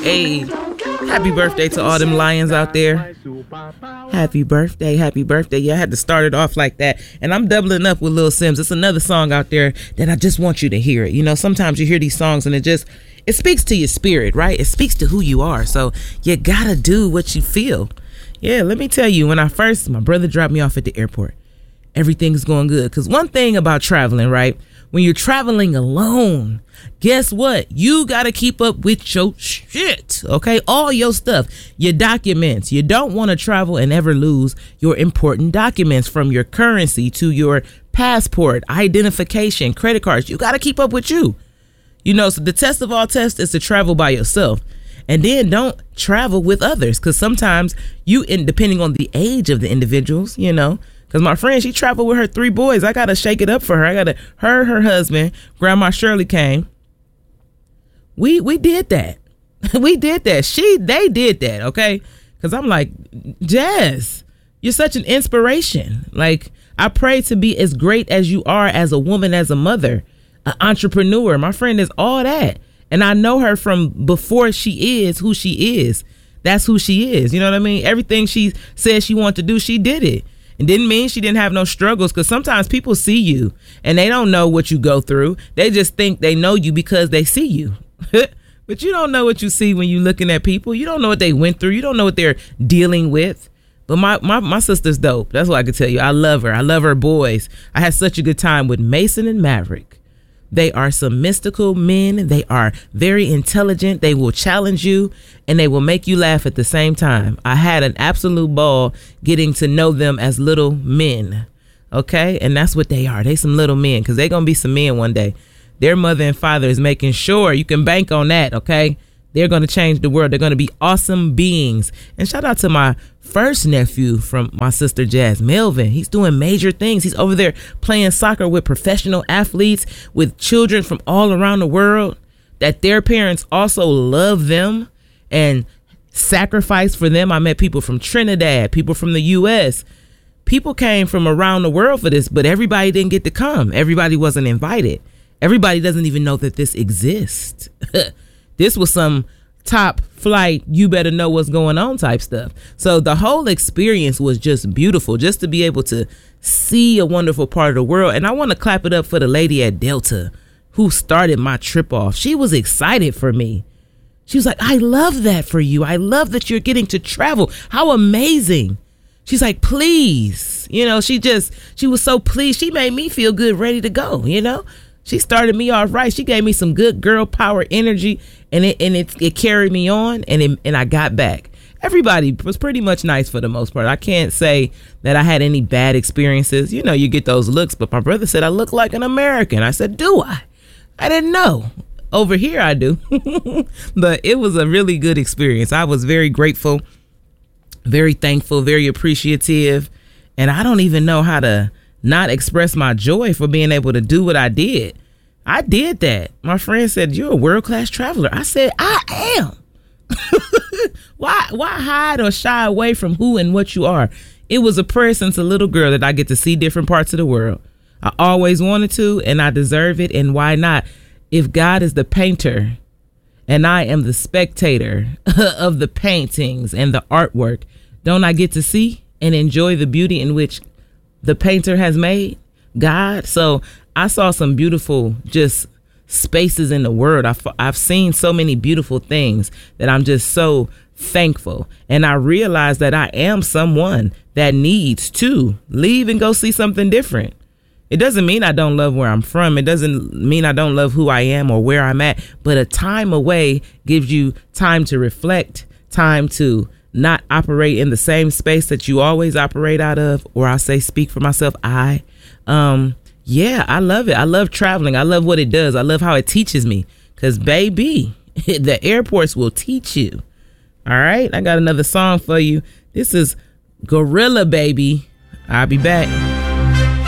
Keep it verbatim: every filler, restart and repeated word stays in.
Hey, happy birthday to all them lions out there. Happy birthday, happy birthday. Yeah, I had to start it off like that. And I'm doubling up with Lil Sims. It's another song out there that I just want you to hear it. You know, sometimes you hear these songs and it just, it speaks to your spirit, right? It speaks to who you are. So you gotta do what you feel. Yeah, let me tell you, when I first, my brother dropped me off at the airport. Everything's going good. Because one thing about traveling, right? When you're traveling alone, guess what? You got to keep up with your shit, okay? All your stuff, your documents. You don't want to travel and ever lose your important documents, from your currency to your passport, identification, credit cards. You got to keep up with you. You know, so the test of all tests is to travel by yourself. And then don't travel with others, because sometimes you, in, depending on the age of the individuals, you know, because my friend, she traveled with her three boys. I got to shake it up for her. I got to, her, her husband, Grandma Shirley came. We we did that. we did that. She, they did that, okay? Because I'm like, Jazz, you're such an inspiration. Like, I pray to be as great as you are as a woman, as a mother, an entrepreneur. My friend is all that. And I know her from before she is who she is. That's who she is. You know what I mean? Everything she said she wanted to do, she did it. It didn't mean she didn't have no struggles, because sometimes people see you and they don't know what you go through. They just think they know you because they see you. But you don't know what you see when you're looking at people. You don't know what they went through. You don't know what they're dealing with. But my, my, my sister's dope. That's what I can tell you. I love her. I love her boys. I had such a good time with Mason and Maverick. They are some mystical men. They are very intelligent. They will challenge you and they will make you laugh at the same time. I had an absolute ball getting to know them as little men. Okay. And that's what they are. They some little men, because they're going to be some men one day. Their mother and father is making sure, you can bank on that. Okay. They're going to change the world. They're going to be awesome beings. And shout out to my first nephew from my sister Jazz, Melvin. He's doing major things. He's over there playing soccer with professional athletes, with children from all around the world, that their parents also love them and sacrifice for them. I met people from Trinidad, people from the U S. People came from around the world for this, but everybody didn't get to come. Everybody wasn't invited. Everybody doesn't even know that this exists. This was some top flight, you better know what's going on type stuff. So the whole experience was just beautiful, just to be able to see a wonderful part of the world. And I want to clap it up for the lady at Delta who started my trip off. She was excited for me. She was like, I love that for you. I love that you're getting to travel. How amazing. She's like, please. You know, she just, she was so pleased. She made me feel good, ready to go, you know. She started me off right. She gave me some good girl power energy, and it and it, it carried me on, and it, and I got back. Everybody was pretty much nice for the most part. I can't say that I had any bad experiences. You know, you get those looks, but my brother said I look like an American. I said, do I? I didn't know. Over here I do. But it was a really good experience. I was very grateful, very thankful, very appreciative, and I don't even know how to not express my joy for being able to do what I did. I did that. My friend said, you're a world-class traveler. I said, I am. why why hide or shy away from who and what you are? It was a prayer since a little girl that I get to see different parts of the world. I always wanted to, and I deserve it, and why not? If God is the painter and I am the spectator of the paintings and the artwork, don't I get to see and enjoy the beauty in which the painter has made, God? So I saw some beautiful just spaces in the world. I've, I've seen so many beautiful things that I'm just so thankful. And I realized that I am someone that needs to leave and go see something different. It doesn't mean I don't love where I'm from. It doesn't mean I don't love who I am or where I'm at. But a time away gives you time to reflect, time to not operate in the same space that you always operate out of, or I'll say, speak for myself. I, um, yeah, I love it. I love traveling. I love what it does. I love how it teaches me, because baby, the airports will teach you. All right. I got another song for you. This is Gorilla Baby. I'll be back.